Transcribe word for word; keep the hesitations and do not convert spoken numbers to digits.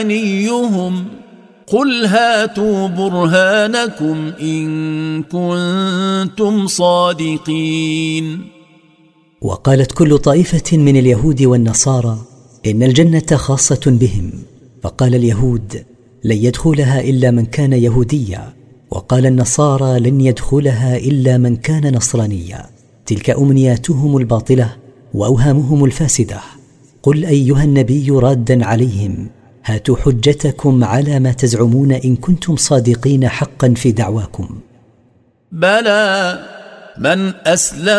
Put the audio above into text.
أمانيهم قل هاتوا برهانكم إن كنتم صادقين. وقالت كل طائفة من اليهود والنصارى إن الجنة خاصة بهم، فقال اليهود لن يدخلها إلا من كان يهوديا، وقال النصارى لن يدخلها إلا من كان نصرانيا. تلك أمنياتهم الباطلة وأوهامهم الفاسدة. قل أيها النبي رادا عليهم هاتوا حجتكم على ما تزعمون إن كنتم صادقين حقا في دعواكم. بلى من أسلم